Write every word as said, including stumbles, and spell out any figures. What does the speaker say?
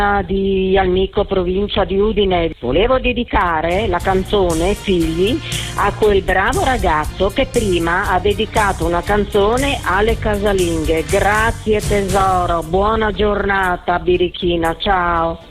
di Alnico, provincia di Udine. Volevo dedicare la canzone Figli a quel bravo ragazzo che prima ha dedicato una canzone alle casalinghe. Grazie tesoro, buona giornata birichina, ciao.